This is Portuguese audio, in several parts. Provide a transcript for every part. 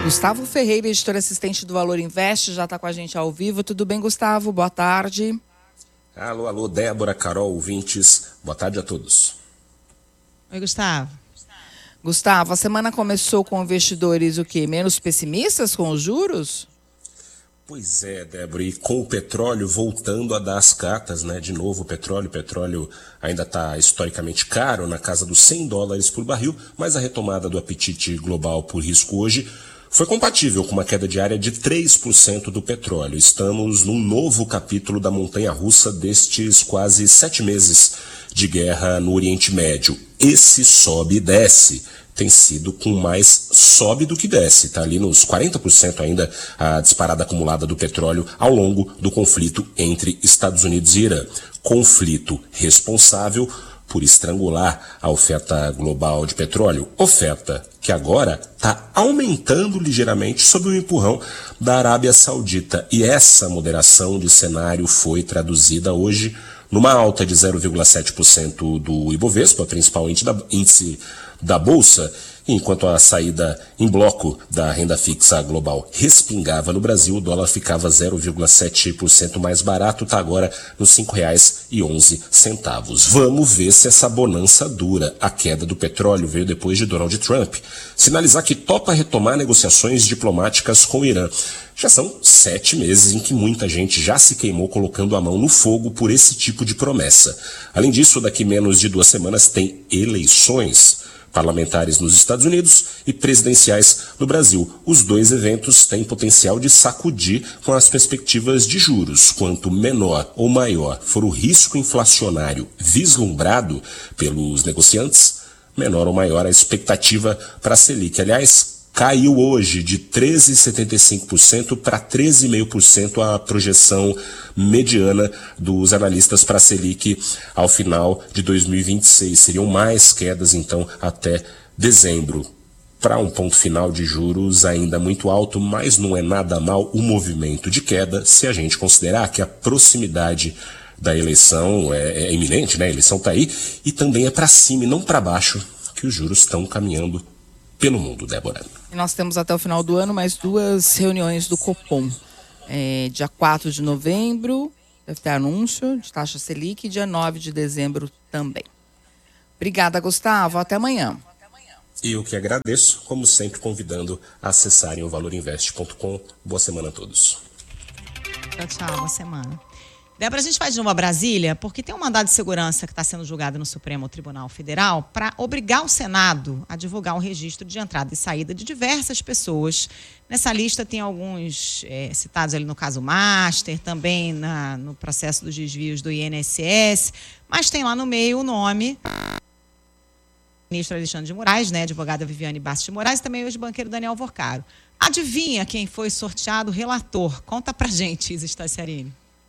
Gustavo Ferreira, editor assistente do Valor Invest, já está com a gente ao vivo. Tudo bem, Gustavo? Boa tarde. Alô, Débora, Carol, ouvintes. Boa tarde a todos. Oi, Gustavo. Gustavo, a semana começou com investidores o quê? Menos pessimistas com os juros? Pois é, Débora, e com o petróleo voltando a dar as cartas, né? De novo o petróleo ainda está historicamente caro, na casa dos $100 por barril, mas a retomada do apetite global por risco hoje foi compatível com uma queda diária de 3% do petróleo. Estamos num novo capítulo da montanha-russa destes quase 7 meses de guerra no Oriente Médio. Esse sobe e desce tem sido com mais sobe do que desce. Está ali nos 40% ainda a disparada acumulada do petróleo ao longo do conflito entre Estados Unidos e Irã. Conflito responsável por estrangular a oferta global de petróleo. Oferta que agora está aumentando ligeiramente sob o empurrão da Arábia Saudita. E essa moderação de cenário foi traduzida hoje numa alta de 0,7% do Ibovespa, principal índice da Bolsa, enquanto a saída em bloco da renda fixa global respingava no Brasil, o dólar ficava 0,7% mais barato, está agora nos R$ 5,11. Vamos ver se essa bonança dura. A queda do petróleo veio depois de Donald Trump sinalizar que topa retomar negociações diplomáticas com o Irã. Já são 7 meses em que muita gente já se queimou colocando a mão no fogo por esse tipo de promessa. Além disso, daqui menos de 2 semanas tem eleições parlamentares nos Estados Unidos e presidenciais no Brasil. Os 2 eventos têm potencial de sacudir com as perspectivas de juros. Quanto menor ou maior for o risco inflacionário vislumbrado pelos negociantes, menor ou maior a expectativa para a Selic. Aliás, caiu hoje de 13,75% para 13,5% a projeção mediana dos analistas para a Selic ao final de 2026. Seriam mais quedas, então, até dezembro. Para um ponto final de juros ainda muito alto, mas não é nada mal o movimento de queda, se a gente considerar que a proximidade da eleição é iminente, né? A eleição está aí, e também é para cima e não para baixo que os juros estão caminhando pelo mundo, Débora. E nós temos até o final do ano mais 2 reuniões do Copom. Dia 4 de novembro, deve ter anúncio de taxa Selic, e dia 9 de dezembro também. Obrigada, Gustavo. Até amanhã. E eu que agradeço, como sempre, convidando a acessarem o valorinvest.com. Boa semana a todos. Tchau, boa semana. Débora, a gente vai de novo a Brasília, porque tem um mandado de segurança que está sendo julgado no Supremo Tribunal Federal para obrigar o Senado a divulgar um registro de entrada e saída de diversas pessoas. Nessa lista tem alguns citados ali no caso Master, também no processo dos desvios do INSS, mas tem lá no meio o nome do ministro Alexandre de Moraes, né, advogada Viviane Bastos de Moraes, e também o ex-banqueiro Daniel Vorcaro. Adivinha quem foi sorteado relator? Conta pra gente, Isa Staciarini.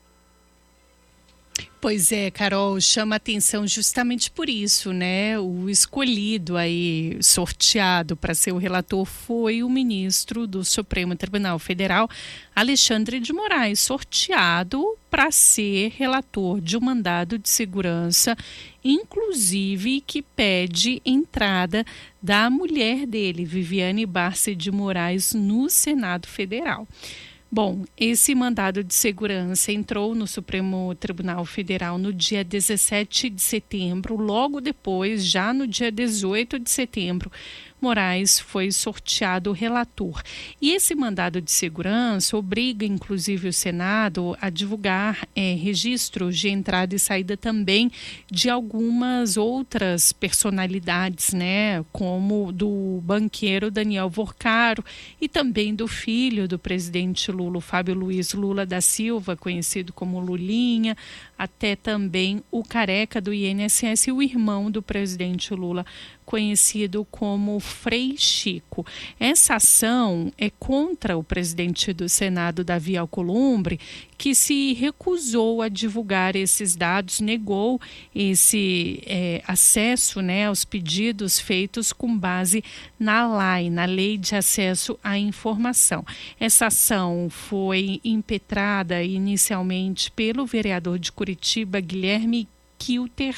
Pois é, Carol, chama atenção justamente por isso, né? O escolhido aí, sorteado para ser o relator foi o ministro do Supremo Tribunal Federal, Alexandre de Moraes, sorteado para ser relator de um mandado de segurança, inclusive que pede entrada da mulher dele, Viviane Bastos de Moraes, no Senado Federal. Bom, esse mandado de segurança entrou no Supremo Tribunal Federal no dia 17 de setembro, logo depois, já no dia 18 de setembro, Moraes foi sorteado relator. E esse mandado de segurança obriga, inclusive, o Senado a divulgar registros de entrada e saída também de algumas outras personalidades, né, como do banqueiro Daniel Vorcaro e também do filho do presidente Lula, Fábio Luiz Lula da Silva, conhecido como Lulinha, até também o careca do INSS e o irmão do presidente Lula, conhecido como Frei Chico. Essa ação é contra o presidente do Senado, Davi Alcolumbre, que se recusou a divulgar esses dados, negou esse acesso, né, aos pedidos feitos com base na LAI, na Lei de Acesso à Informação. Essa ação foi impetrada inicialmente pelo vereador de Curitiba, Guilherme Kilter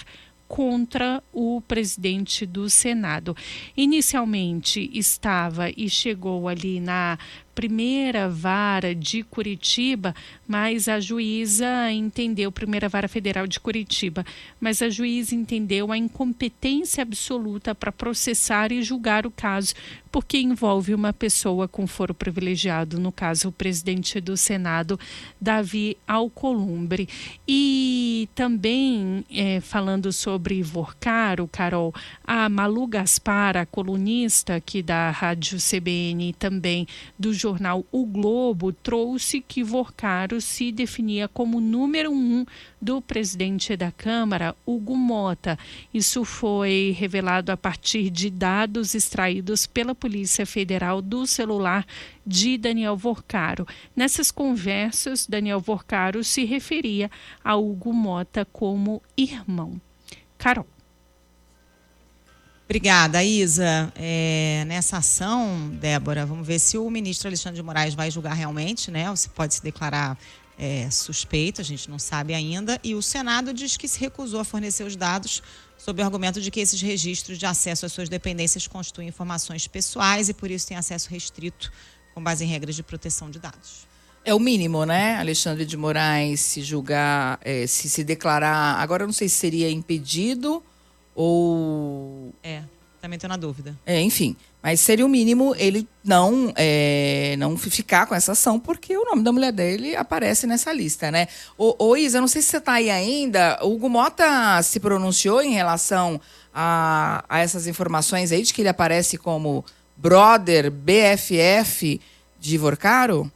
contra o presidente do Senado. Inicialmente estava e chegou ali na primeira vara de Curitiba, mas a juíza entendeu, primeira vara federal de Curitiba, mas a juíza entendeu a incompetência absoluta para processar e julgar o caso, porque envolve uma pessoa com foro privilegiado, no caso o presidente do Senado, Davi Alcolumbre. E também, falando sobre Vorcaro, Carol, a Malu Gaspar, a colunista aqui da Rádio CBN e também do jornal O Globo, trouxe que Vorcaro se definia como número 1 do presidente da Câmara, Hugo Mota. Isso foi revelado a partir de dados extraídos pela Polícia Federal do celular de Daniel Vorcaro. Nessas conversas, Daniel Vorcaro se referia a Hugo Mota como irmão. Carol. Obrigada, Isa. Nessa ação, Débora, vamos ver se o ministro Alexandre de Moraes vai julgar realmente, né? Ou se pode se declarar suspeito, a gente não sabe ainda. E o Senado diz que se recusou a fornecer os dados sob o argumento de que esses registros de acesso às suas dependências constituem informações pessoais e por isso tem acesso restrito com base em regras de proteção de dados. É o mínimo, né? Alexandre de Moraes se julgar, se declarar, agora eu não sei se seria impedido ou... Também estou na dúvida. Enfim, mas seria o mínimo ele não ficar com essa ação, porque o nome da mulher dele aparece nessa lista, né? Ô Isa, não sei se você está aí ainda, o Hugo Mota se pronunciou em relação a essas informações aí, de que ele aparece como brother, BFF de Vorcaro?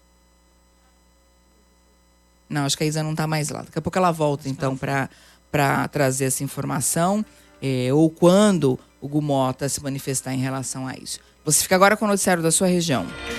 Não, acho que a Isa não está mais lá. Daqui a pouco ela volta, então, para trazer essa informação. Ou quando o Hugo Mota se manifestar em relação a isso. Você fica agora com o noticiário da sua região.